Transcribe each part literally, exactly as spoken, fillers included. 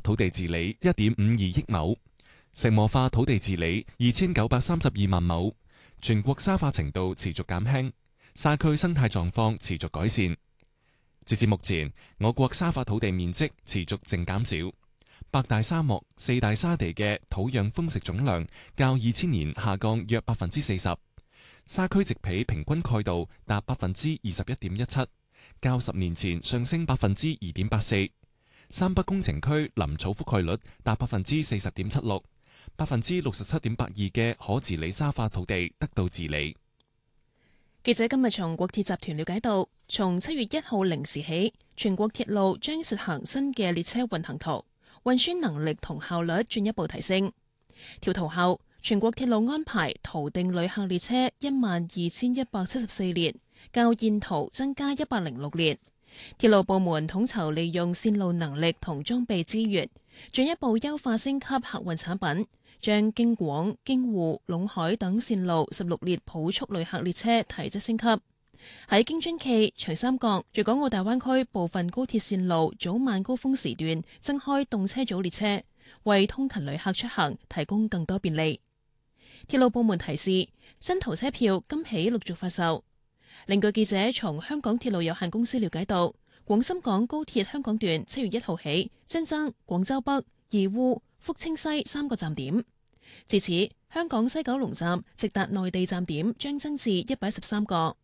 土地治理一點五二億畝，石磨化土地治理二千九百三十二萬畝，全國沙化程度持續減輕，沙區生態狀況持續改善。截至目前，我國沙化土地面積持續淨減少，八大沙漠、四大沙地嘅土壤豐食總量較二千年下降約百分之四十，沙區植被平均蓋度達百分之二十一點一七，較十年前上升百分之二點八四。三北工程區林草覆蓋率達百分之四十點七六，百分之六十七點八二嘅可治理沙化土地得到治理。 記者今日從國鐵集團了解到，從七月一號零時起，全國鐵路將實行新嘅列車運行圖，運輸能力同效率進一步提升。調圖後，全國鐵路安排圖定旅客列車一萬二千一百七十四列，較現圖增加一百零六列。鐵路部門統籌利用線路能力同裝備資源，進一步優化升級客運產品。將京廣、京滬、隴海等線路十六列普速旅客列車提質升級。喺京津冀、長三角、粵港澳大灣區部分高鐵線路早晚高峰時段增開動車組列車，為通勤旅客出行提供更多便利。鐵路部門提示，新途車票今起陸續發售。另據記者從香港鐵路有限公司了解到，廣深港高鐵香港段七月一號起新增廣州北、義烏、福清西三個站點。自此，香港西九龍站直達內地站點將增至一百一十三個。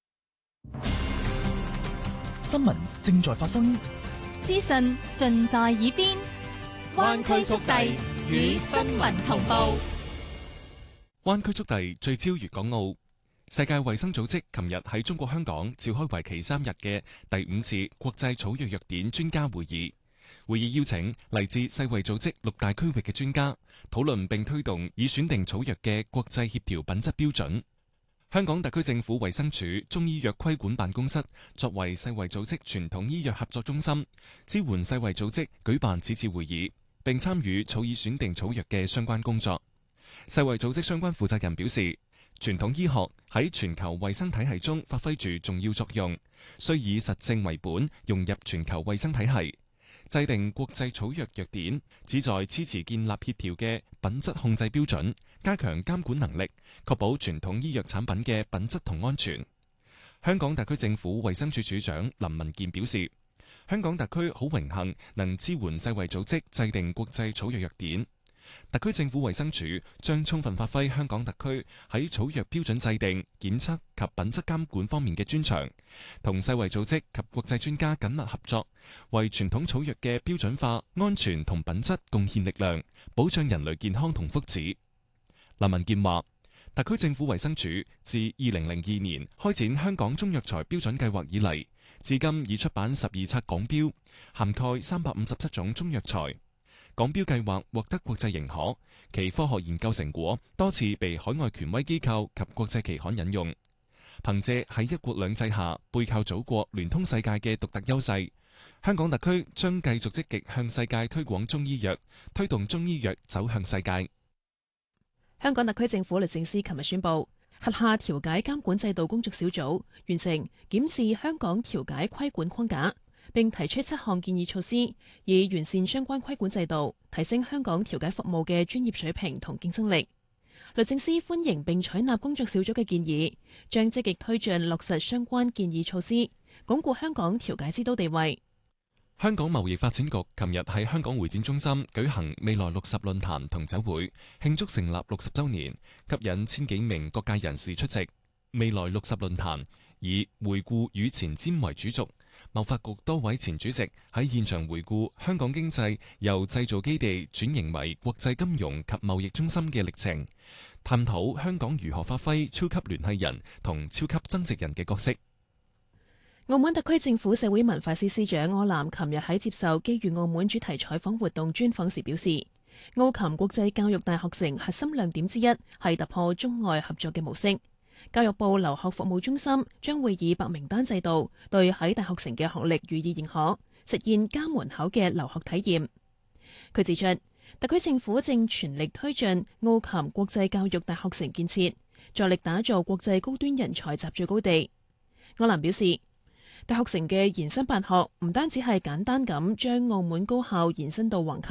新聞正在發生， 資訊盡在耳邊，灣區速遞與新聞同步。 灣區速遞聚焦粵港澳。世界衛生組織琴日喺中國香港召開為期三日嘅第五次國際草藥藥典專家會議。會議邀請嚟自世衛組織六大區域嘅專家討論並推動已選定草藥嘅國際協調品質標準。香港特區政府衛生署中醫藥規管辦公室作為世衛組織傳統醫藥合作中心，支援世衛組織舉辦此次會議，並參與草擬選定草藥嘅相關工作。世衛組織相關負責人表示，傳統醫學喺全球衛生體系中發揮住重要作用，需以實證為本，融入全球衛生體系。制定國際草藥藥典，旨在支持建立協調嘅品質控制標準，加強監管能力，確保傳統醫藥產品嘅品質同安全。香港特區政府衛生署署長林文健表示，香港特區好榮幸能支援世衛組織制定國際草藥藥典。特區政府衛生署將充分發揮香港特區喺草藥標準制定、檢測及品質監管方面嘅專長，同世衛組織及國際專家緊密合作，為傳統草藥嘅標準化、安全同品質貢獻力量，保障人類健康同福祉。林文健話，特區政府衛生署自二零零二年開展香港中藥材標準計劃以嚟，至今已出版十二冊港標，涵蓋三百五十七種中藥材。港標計劃獲得國際認可，其科學研究成果多次被海外權威機構及國際期刊引用。憑借喺一國兩制下背靠祖國、聯通世界嘅獨特優勢，香港特區將繼續積極向世界推廣中醫藥，推動中醫藥走向世界。 香港特區政府律政司琴日宣布，轄下調解監管制度工作小組完成檢視香港調解規管框架，並提出七項建議措施，以完善相關規管制度，提升香港調解服務嘅專業水平同競爭力。律政司歡迎並採納工作小組嘅建議，將積極推進落實相關建議措施，鞏固香港調解之都地位。 香港貿易發展局琴日喺香港會展中心舉行未來六十論壇同酒會，慶祝成立六十週年，吸引千幾名各界人士出席。未來六十論壇以回顧與前瞻為主軸，貿發局多位前主席喺現場回顧香港經濟由製造基地轉型為國際金融及貿易中心嘅歷程，探討香港如何發揮超級聯繫人同超級增值人嘅角色。 澳門特區政府社會文化司司長柯南琴日喺接受機遇澳門主題採訪活動專訪時表示，澳琴國際教育大學城核心亮點之一係突破中外合作嘅模式。教育部留學服務中心將會以白名單制度對喺大學城嘅學歷予以認可，實現家門口嘅留學體驗。佢指出，特區政府正全力推進澳琴國際教育大學城建設，助力打造國際高端人才集聚高地。柯南表示，大學城嘅延伸辦學唔單止係簡單咁將澳門高校延伸到橫琴。